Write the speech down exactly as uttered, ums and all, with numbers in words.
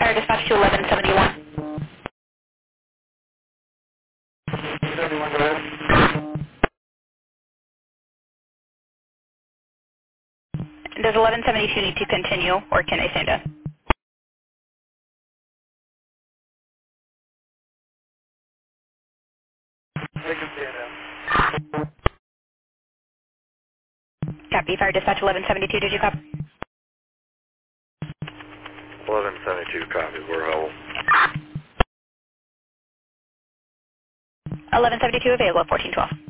Fire Dispatch to eleven seventy-one. seventy-one, go ahead. Does eleven seventy-two need to continue, or can I stand up? They can stand up. Copy. Fire Dispatch eleven seventy-two, did you copy? eleven seventy-two, copy. We're whole. eleven seventy-two available, fourteen twelve.